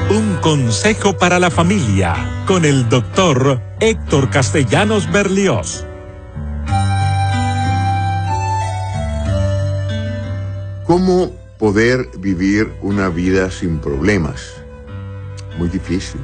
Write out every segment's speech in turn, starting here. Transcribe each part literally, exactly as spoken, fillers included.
Un consejo para la familia con el doctor Héctor Castellanos Berlioz. ¿Cómo poder vivir una vida sin problemas? Muy difícil.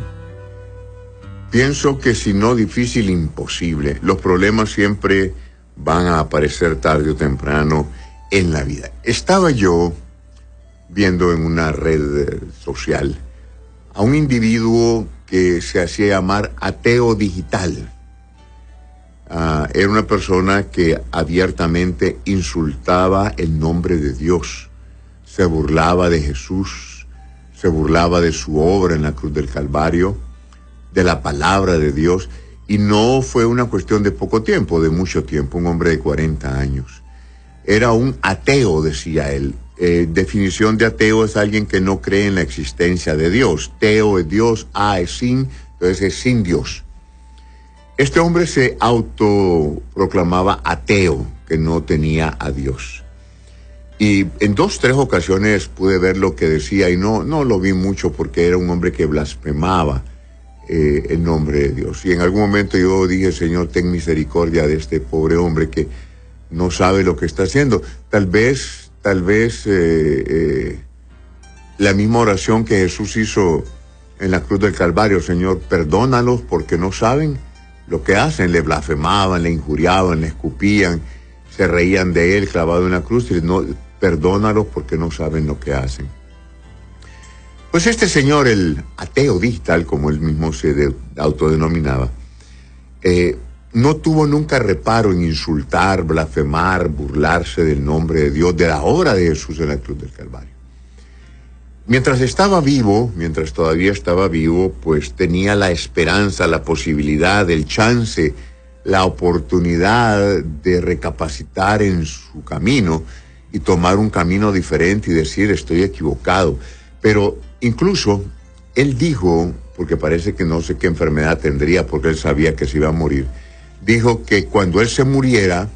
Pienso que si no difícil, imposible. Los problemas siempre van a aparecer tarde o temprano en la vida. Estaba yo viendo en una red social a un individuo que se hacía llamar ateo digital. Uh, era una persona que abiertamente insultaba el nombre de Dios, se burlaba de Jesús, se burlaba de su obra en la cruz del Calvario, de la palabra de Dios, y no fue una cuestión de poco tiempo, de mucho tiempo, un hombre de cuarenta años. Era un ateo, decía él. Eh, definición de ateo es alguien que no cree en la existencia de Dios. Teo es Dios, a es sin, entonces es sin Dios. Este hombre se autoproclamaba ateo, que no tenía a Dios. Y en dos, tres ocasiones pude ver lo que decía, y no, no lo vi mucho porque era un hombre que blasfemaba eh, el nombre de Dios. Y en algún momento yo dije, Señor, ten misericordia de este pobre hombre que no sabe lo que está haciendo. Tal vez... Tal vez eh, eh, la misma oración que Jesús hizo en la cruz del Calvario, Señor, perdónalos porque no saben lo que hacen. Le blasfemaban, le injuriaban, le escupían, se reían de él clavado en la cruz, y no, perdónalos porque no saben lo que hacen. Pues este señor, el ateo digital, como él mismo se de, autodenominaba, eh, no tuvo nunca reparo en insultar, blasfemar, burlarse del nombre de Dios, de la obra de Jesús en la cruz del Calvario. Mientras estaba vivo, mientras todavía estaba vivo, pues tenía la esperanza, la posibilidad, el chance, la oportunidad de recapacitar en su camino y tomar un camino diferente y decir, estoy equivocado. Pero incluso él dijo, porque parece que no sé qué enfermedad tendría, porque él sabía que se iba a morir, dijo que cuando él se muriera,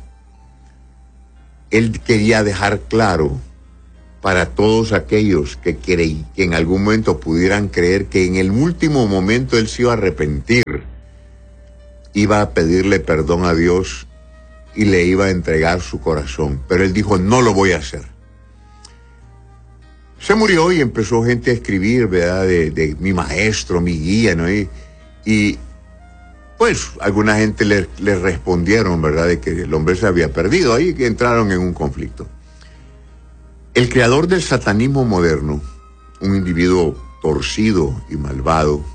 él quería dejar claro para todos aquellos que, creí, que en algún momento pudieran creer que en el último momento él se iba a arrepentir, iba a pedirle perdón a Dios y le iba a entregar su corazón. Pero él dijo, no lo voy a hacer. Se murió y empezó gente a escribir, ¿verdad? De, de mi maestro, mi guía, ¿no? Y, y pues alguna gente le, le respondieron, ¿verdad?, de que el hombre se había perdido. Ahí entraron en un conflicto. El creador del satanismo moderno, un individuo torcido y malvado,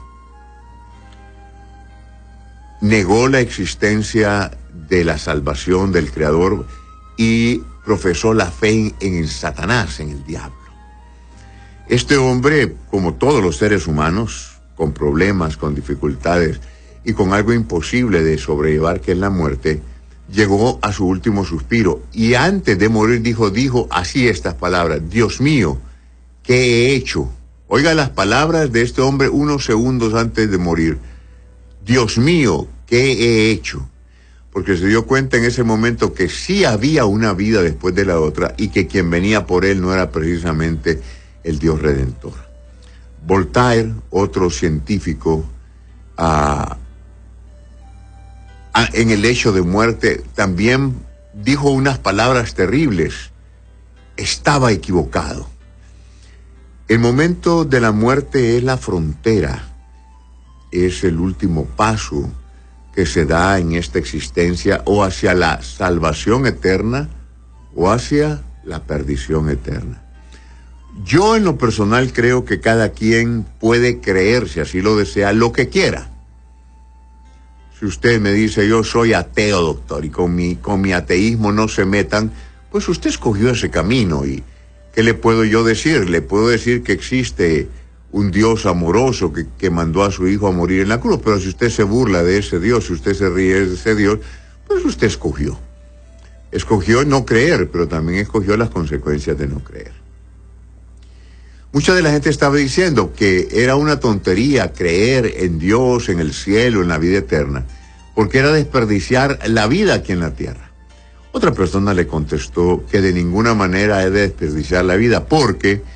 negó la existencia de la salvación del creador y profesó la fe en, en el Satanás, en el diablo. Este hombre, como todos los seres humanos, con problemas, con dificultades, y con algo imposible de sobrellevar, que es la muerte, llegó a su último suspiro. Y antes de morir dijo, dijo así estas palabras: Dios mío, ¿qué he hecho? Oiga las palabras de este hombre unos segundos antes de morir. Dios mío, ¿qué he hecho? Porque se dio cuenta en ese momento que sí había una vida después de la otra y que quien venía por él no era precisamente el Dios Redentor. Voltaire, otro científico, uh, en el hecho de muerte, también dijo unas palabras terribles. Estaba equivocado. El momento de la muerte es la frontera, es el último paso que se da en esta existencia, o hacia la salvación eterna o hacia la perdición eterna. Yo en lo personal creo que cada quien puede creer, si así lo desea, lo que quiera. Si usted me dice, yo soy ateo, doctor, y con mi, con mi ateísmo no se metan, pues usted escogió ese camino. ¿Y qué le puedo yo decir? Le puedo decir que existe un Dios amoroso que, que mandó a su hijo a morir en la cruz, pero si usted se burla de ese Dios, si usted se ríe de ese Dios, pues usted escogió. Escogió no creer, pero también escogió las consecuencias de no creer. Mucha de la gente estaba diciendo que era una tontería creer en Dios, en el cielo, en la vida eterna, porque era desperdiciar la vida aquí en la tierra. Otra persona le contestó que de ninguna manera es de desperdiciar la vida, porque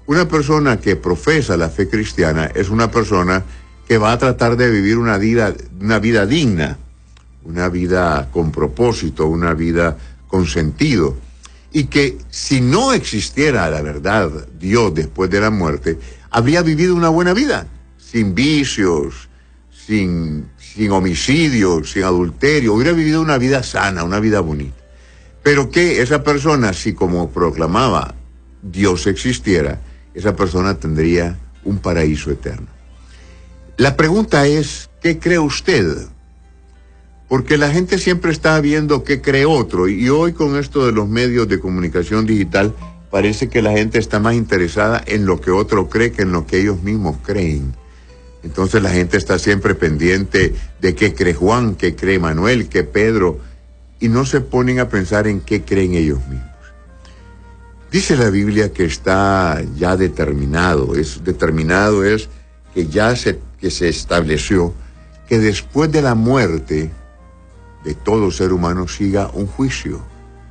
Una persona que profesa la fe cristiana es una persona que va a tratar de vivir una vida, una vida digna, una vida con propósito, una vida con sentido. Y que si no existiera la verdad, Dios después de la muerte, habría vivido una buena vida, sin vicios, sin, sin homicidios, sin adulterio, hubiera vivido una vida sana, una vida bonita. Pero que esa persona, si como proclamaba Dios existiera, esa persona tendría un paraíso eterno. La pregunta es, ¿qué cree usted? Porque la gente siempre está viendo qué cree otro, y hoy con esto de los medios de comunicación digital, parece que la gente está más interesada en lo que otro cree que en lo que ellos mismos creen. Entonces la gente está siempre pendiente de qué cree Juan, qué cree Manuel, qué Pedro, y no se ponen a pensar en qué creen ellos mismos. Dice la Biblia que está ya determinado, es determinado es que ya se, que se estableció que después de la muerte de todo ser humano siga un juicio.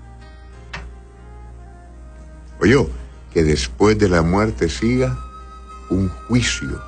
Oye, que después de la muerte siga un juicio.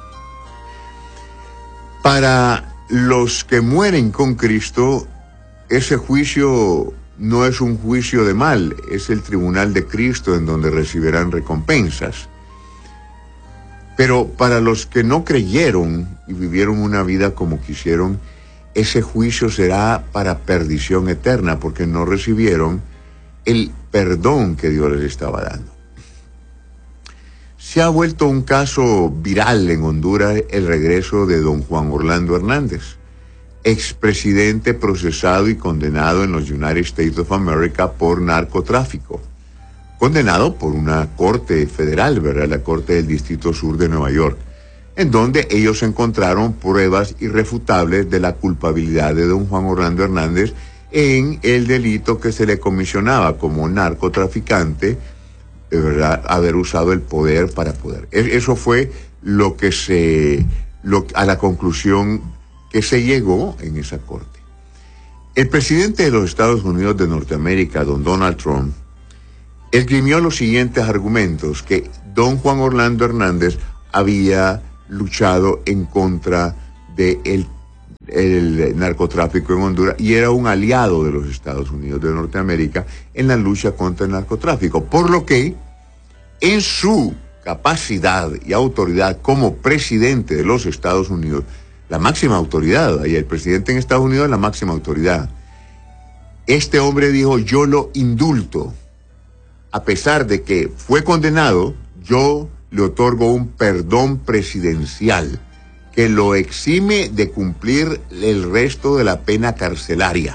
Para los que mueren con Cristo, ese juicio no es un juicio de mal, es el tribunal de Cristo en donde recibirán recompensas. Pero para los que no creyeron y vivieron una vida como quisieron, ese juicio será para perdición eterna, porque no recibieron el perdón que Dios les estaba dando. Se ha vuelto un caso viral en Honduras el regreso de don Juan Orlando Hernández, expresidente procesado y condenado en los United States of America por narcotráfico. Condenado por una corte federal, ¿verdad? La Corte del Distrito Sur de Nueva York, en donde ellos encontraron pruebas irrefutables de la culpabilidad de don Juan Orlando Hernández en el delito que se le comisionaba como narcotraficante, de verdad, haber usado el poder para poder. Eso fue lo que se, lo, a la conclusión que se llegó en esa corte. El presidente de los Estados Unidos de Norteamérica, don Donald Trump, esgrimió los siguientes argumentos: que don Juan Orlando Hernández había luchado en contra del el narcotráfico en Honduras y era un aliado de los Estados Unidos de Norteamérica en la lucha contra el narcotráfico, por lo que en su capacidad y autoridad como presidente de los Estados Unidos, la máxima autoridad, y el presidente en Estados Unidos es la máxima autoridad, este hombre dijo: yo lo indulto, a pesar de que fue condenado, yo le otorgo un perdón presidencial que lo exime de cumplir el resto de la pena carcelaria.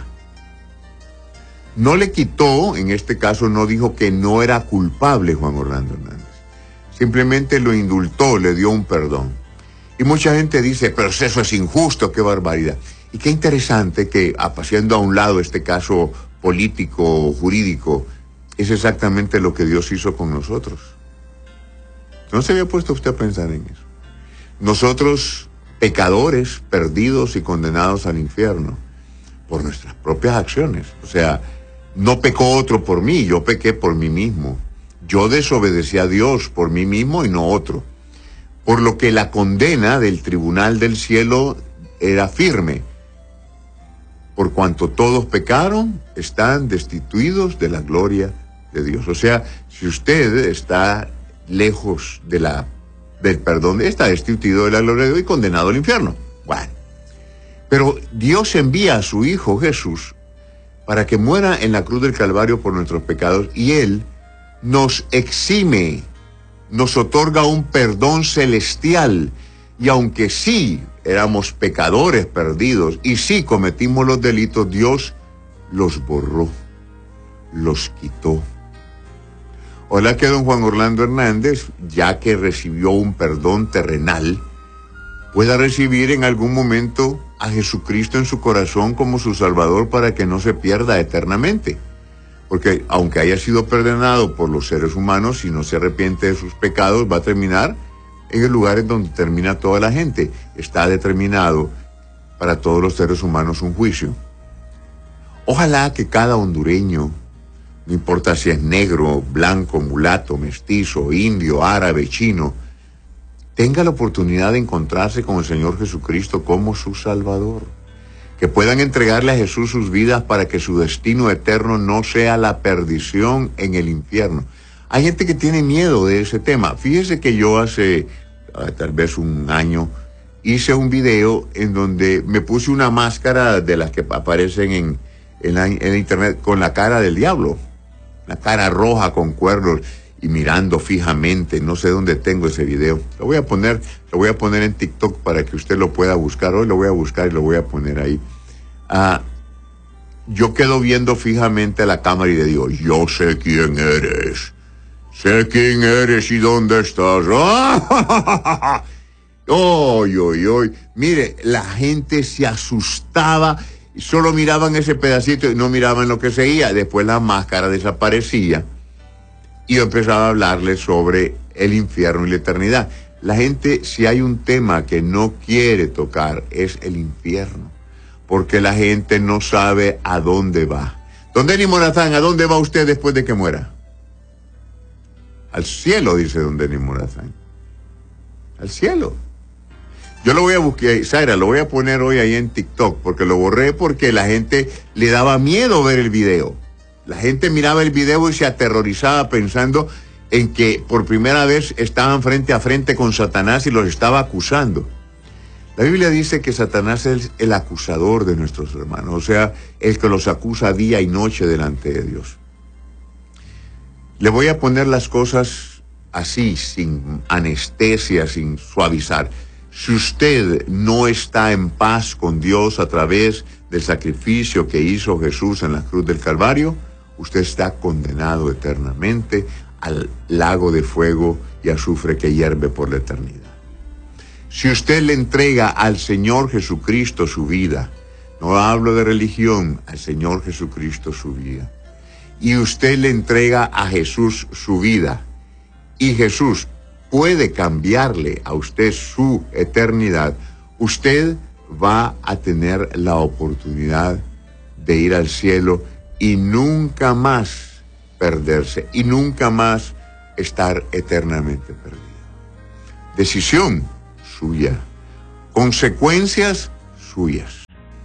No le quitó, en este caso no dijo que no era culpable Juan Orlando Hernández, simplemente lo indultó, le dio un perdón. Y mucha gente dice, pero eso es injusto, qué barbaridad. Y qué interesante que, haciendo a un lado este caso político, jurídico, es exactamente lo que Dios hizo con nosotros. ¿No se había puesto usted a pensar en eso? Nosotros, pecadores, perdidos y condenados al infierno por nuestras propias acciones. O sea, no pecó otro por mí, yo pequé por mí mismo. Yo desobedecí a Dios por mí mismo y no otro. Por lo que la condena del tribunal del cielo era firme. Por cuanto todos pecaron, están destituidos de la gloria de Dios. O sea, si usted está lejos de la, del perdón, está destituido de la gloria de Dios y condenado al infierno. Bueno, pero Dios envía a su Hijo Jesús para que muera en la cruz del Calvario por nuestros pecados, y Él nos exime, nos otorga un perdón celestial. Y aunque sí éramos pecadores perdidos y sí cometimos los delitos, Dios los borró, los quitó. Ojalá que don Juan Orlando Hernández, ya que recibió un perdón terrenal, pueda recibir en algún momento a Jesucristo en su corazón como su Salvador, para que no se pierda eternamente. Porque aunque haya sido perdonado por los seres humanos, si no se arrepiente de sus pecados, va a terminar en el lugar en donde termina toda la gente. Está determinado para todos los seres humanos un juicio. Ojalá que cada hondureño no importa si es negro, blanco, mulato, mestizo, indio, árabe, chino, tenga la oportunidad de encontrarse con el Señor Jesucristo como su Salvador. Que puedan entregarle a Jesús sus vidas para que su destino eterno no sea la perdición en el infierno. Hay gente que tiene miedo de ese tema. Fíjese que yo hace uh, tal vez un año hice un video en donde me puse una máscara de las que aparecen en, en, la, en internet con la cara del diablo. La cara roja con cuernos y mirando fijamente. No sé dónde tengo ese video. Lo voy a poner, lo voy a poner en TikTok para que usted lo pueda buscar. Hoy lo voy a buscar y lo voy a poner ahí. Uh, yo quedo viendo fijamente a la cámara y le digo, yo sé quién eres. Sé quién eres y dónde estás. Oy, oy, oy. Mire, la gente se asustaba y solo miraban ese pedacito y no miraban lo que seguía. Después la máscara desaparecía y yo empezaba a hablarles sobre el infierno y la eternidad. La gente, si hay un tema que no quiere tocar, es el infierno, porque la gente no sabe a dónde va. Don Denis Morazán, ¿a dónde va usted después de que muera? Al cielo, dice don Denis Morazán. Al cielo. Yo lo voy a buscar, Zaira, lo voy a poner hoy ahí en TikTok, porque lo borré porque la gente le daba miedo ver el video. La gente miraba el video y se aterrorizaba pensando en que por primera vez estaban frente a frente con Satanás y los estaba acusando. La Biblia dice que Satanás es el acusador de nuestros hermanos, o sea, el que los acusa día y noche delante de Dios. Le voy a poner las cosas así, sin anestesia, sin suavizar. Si usted no está en paz con Dios a través del sacrificio que hizo Jesús en la cruz del Calvario, usted está condenado eternamente al lago de fuego y azufre que hierve por la eternidad. Si usted le entrega al Señor Jesucristo su vida, no hablo de religión, al Señor Jesucristo su vida, y usted le entrega a Jesús su vida, y Jesús puede cambiarle a usted su eternidad, usted va a tener la oportunidad de ir al cielo y nunca más perderse, y nunca más estar eternamente perdido. Decisión suya, consecuencias suyas.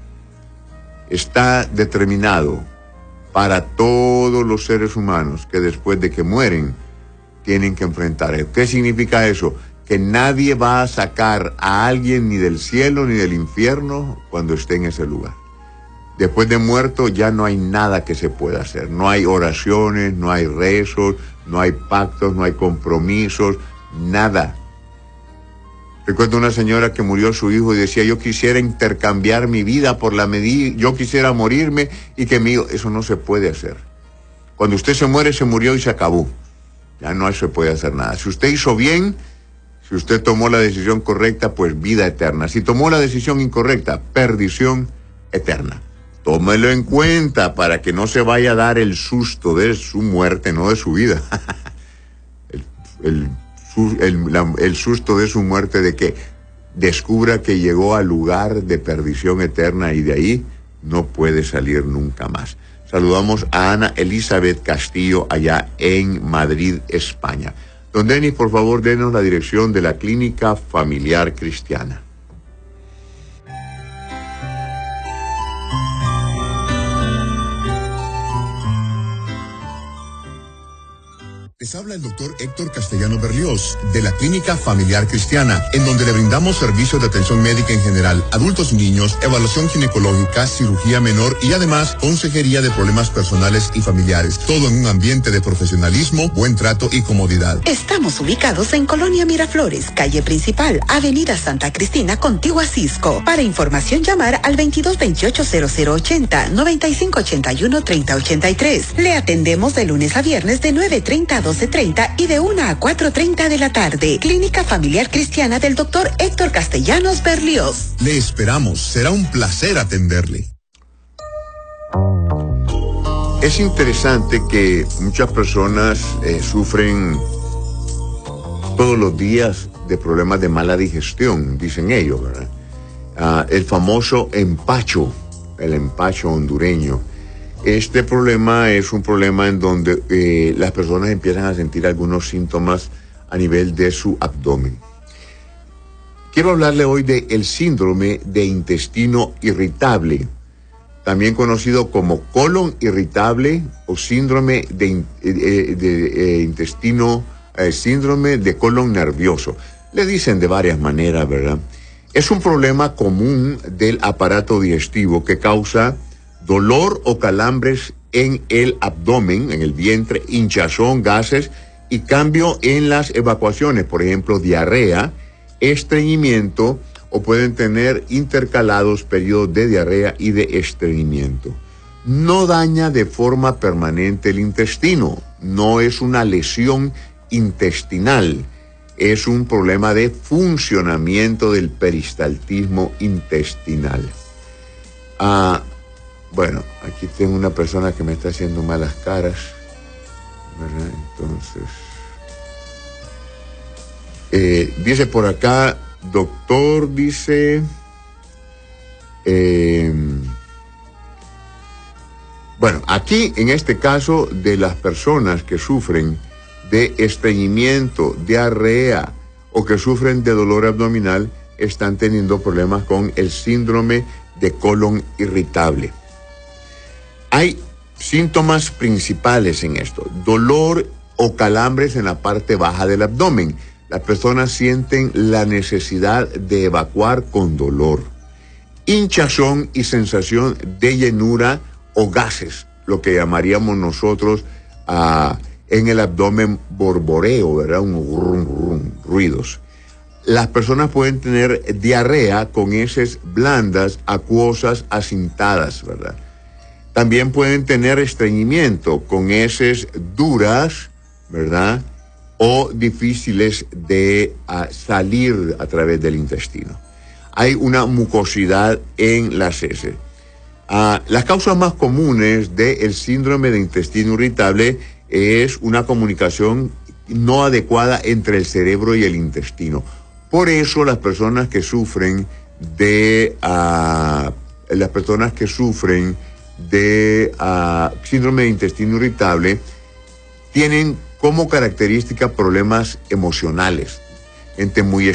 Está determinado para todos los seres humanos que después de que mueren tienen que enfrentar. ¿Qué significa eso? Que nadie va a sacar a alguien ni del cielo ni del infierno cuando esté en ese lugar. Después de muerto ya no hay nada que se pueda hacer. No hay oraciones, no hay rezos, no hay pactos, no hay compromisos, nada. Recuerdo una señora que murió su hijo y decía, yo quisiera intercambiar mi vida por la medida, yo quisiera morirme y que mi hijo, eso no se puede hacer. Cuando usted se muere, se murió y se acabó. Ya no se puede hacer nada. Si usted hizo bien, si usted tomó la decisión correcta, pues vida eterna. Si tomó la decisión incorrecta, perdición eterna. Tómelo en cuenta para que no se vaya a dar el susto de su muerte, no de su vida. el, el El, la, el susto de su muerte, de que descubra que llegó al lugar de perdición eterna y de ahí no puede salir nunca más. Saludamos a Ana Elizabeth Castillo allá en Madrid, España. Don Denis, por favor, denos la dirección de la Clínica Familiar Cristiana. Les habla el doctor Héctor Castellano Berlioz, de la Clínica Familiar Cristiana, en donde le brindamos servicios de atención médica en general, adultos y niños, evaluación ginecológica, cirugía menor y además consejería de problemas personales y familiares. Todo en un ambiente de profesionalismo, buen trato y comodidad. Estamos ubicados en Colonia Miraflores, calle principal, avenida Santa Cristina, contigua a Cisco. Para información, llamar al veintidós veintiocho cero cero ochenta, noventa y cinco ochenta y uno treinta ochenta y tres. Le atendemos de lunes a viernes de nueve treinta a doce treinta y de una a cuatro treinta de la tarde. Clínica Familiar Cristiana del doctor Héctor Castellanos Berlioz. Le esperamos, será un placer atenderle. Es interesante que muchas personas eh, sufren todos los días de problemas de mala digestión, dicen ellos, ¿verdad? Ah, el famoso empacho, el empacho hondureño, Este problema es un problema en donde eh, las personas empiezan a sentir algunos síntomas a nivel de su abdomen. Quiero hablarle hoy del síndrome de intestino irritable, también conocido como colon irritable o síndrome de, de, de, de eh, intestino, eh, síndrome de colon nervioso. Le dicen de varias maneras, ¿verdad? Es un problema común del aparato digestivo que causa dolor o calambres en el abdomen, en el vientre, hinchazón, gases y cambio en las evacuaciones, por ejemplo, diarrea, estreñimiento, o pueden tener intercalados periodos de diarrea y de estreñimiento. No daña de forma permanente el intestino, no es una lesión intestinal, es un problema de funcionamiento del peristaltismo intestinal. Ah, bueno, aquí tengo una persona que me está haciendo malas caras, ¿verdad? Entonces, eh, dice por acá, doctor, dice, eh, bueno, aquí en este caso de las personas que sufren de estreñimiento, diarrea o que sufren de dolor abdominal, están teniendo problemas con el síndrome de colon irritable. Hay síntomas principales en esto: dolor o calambres en la parte baja del abdomen. Las personas sienten la necesidad de evacuar con dolor. Hinchazón y sensación de llenura o gases, lo que llamaríamos nosotros uh, en el abdomen borboreo, ¿verdad? Un rum, rum, ruidos. Las personas pueden tener diarrea con heces blandas, acuosas, acintadas, ¿verdad? También pueden tener estreñimiento con heces duras, ¿verdad? O difíciles de uh, salir a través del intestino. Hay una mucosidad en las heces. Uh, las causas más comunes del síndrome de intestino irritable es una comunicación no adecuada entre el cerebro y el intestino. Por eso las personas que sufren de uh, las personas que sufren de uh, síndrome de intestino irritable tienen como característica problemas emocionales, gente muy